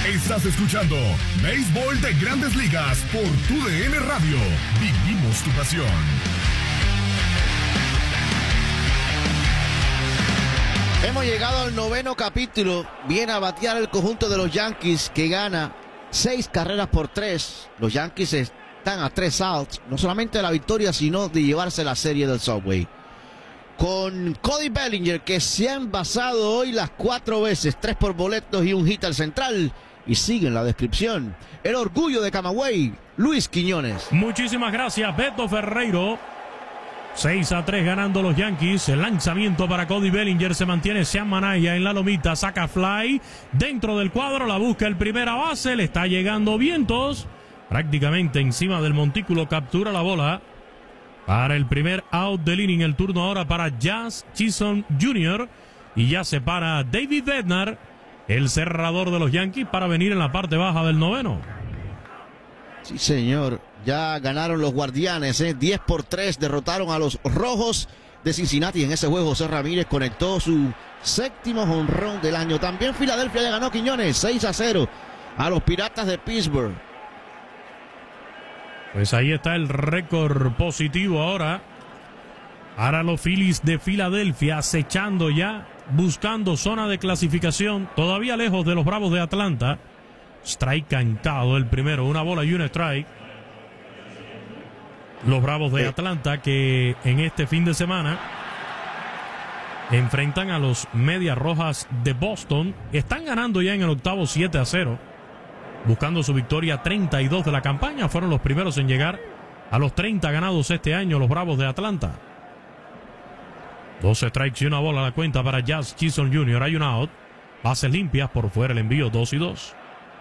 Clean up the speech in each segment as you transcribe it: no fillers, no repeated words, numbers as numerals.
Estás escuchando Béisbol de Grandes Ligas por TUDN Radio. Vivimos tu pasión. Hemos llegado al 9º capítulo. Viene a batear el conjunto de los Yankees, que gana 6 carreras por 3. Los Yankees están a 3 outs, no solamente de la victoria, sino de llevarse la serie del Subway. Con Cody Bellinger, que se ha envasado hoy las 4 veces, 3 por boletos y un hit al central. Y sigue en la descripción el orgullo de Camagüey, Luis Quiñones. Muchísimas gracias, Beto Ferreiro. 6-3 ganando los Yankees. El lanzamiento para Cody Bellinger. Se mantiene Sean Manaya en la lomita. Saca fly dentro del cuadro. La busca el primera base. Le está llegando vientos. Prácticamente encima del montículo. Captura la bola para el primer out del inning. El turno ahora para Jazz Chisholm Jr. Y ya se para David Bednar, el cerrador de los Yankees, para venir en la parte baja del 9º. Sí, señor. Ya ganaron los Guardianes, 10 por 3. Derrotaron a los Rojos de Cincinnati. En ese juego José Ramírez conectó su 7º jonrón del año. También Filadelfia ya ganó, Quiñones, 6-0 a los Piratas de Pittsburgh. Pues ahí está el récord positivo ahora para los Phillies de Filadelfia, acechando ya, buscando zona de clasificación, todavía lejos de los Bravos de Atlanta. Strike cantado el primero, una bola y un strike. Los Bravos de Atlanta, que en este fin de semana enfrentan a los Medias Rojas de Boston. Están ganando ya en el octavo 7-0, buscando su victoria 32 de la campaña. Fueron los primeros en llegar a los 30 ganados este año los Bravos de Atlanta. 12 strikes y una bola a la cuenta para Jazz Chisholm Jr. Hay un out. Bases limpias, por fuera el envío, 2-2.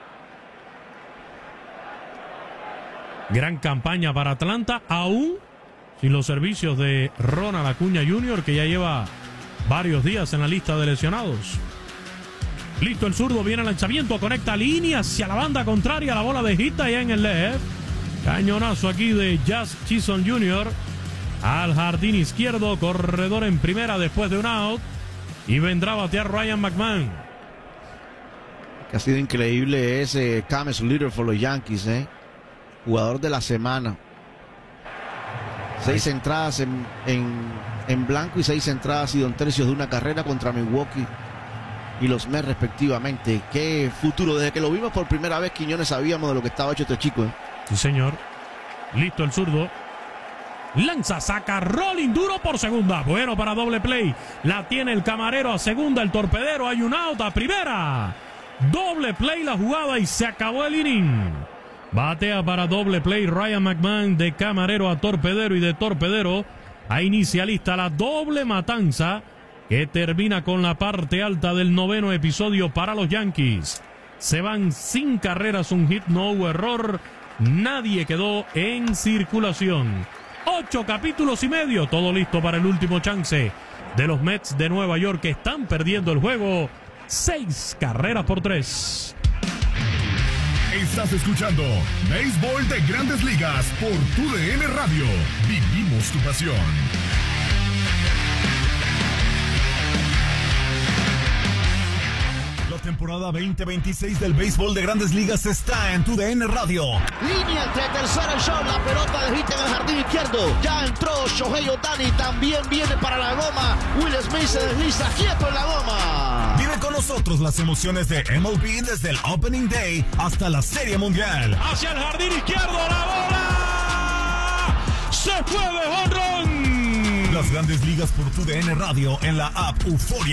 Gran campaña para Atlanta, aún sin los servicios de Ronald Acuña Jr., que ya lleva varios días en la lista de lesionados. Listo el zurdo, viene el lanzamiento, conecta línea hacia la banda contraria, la bola de hit allá en el left. Cañonazo aquí de Jazz Chisholm Jr. al jardín izquierdo, corredor en primera después de un out, y vendrá a batear Ryan McMahon. Que ha sido increíble ese Cam Slater por los Yankees, jugador de la semana. 6 entradas en blanco y 6 entradas y 2 tercios de una carrera contra Milwaukee y los Mets respectivamente. Qué futuro, desde que lo vimos por primera vez, Quiñones, sabíamos de lo que estaba hecho este chico. Sí, señor. Listo el zurdo. Lanza, saca, rolling duro por segunda. Bueno, para doble play. La tiene el camarero a segunda, el torpedero. Hay un out a primera. Doble play la jugada y se acabó el inning. Batea para doble play Ryan McMahon, de camarero a torpedero y de torpedero a inicialista. La doble matanza que termina con la parte alta del 9º episodio para los Yankees. Se van sin carreras, un hit, no hubo error. Nadie quedó en circulación. 8 capítulos y medio, todo listo para el último chance de los Mets de Nueva York, que están perdiendo el juego 6 carreras por 3. Estás escuchando Béisbol de Grandes Ligas por TUDN Radio. Vivimos tu pasión. La temporada 2026 del Béisbol de Grandes Ligas está en TUDN Radio. Línea entre tercera y short, la pelota de hit en el jardín izquierdo. Ya entró Shohei Ohtani, también viene para la goma. Will Smith se desliza quieto en la goma. Vive con nosotros las emociones de MLB desde el Opening Day hasta la Serie Mundial. Hacia el jardín izquierdo, la bola se fue de jonrón. Las Grandes Ligas por TUDN Radio en la app Euforia.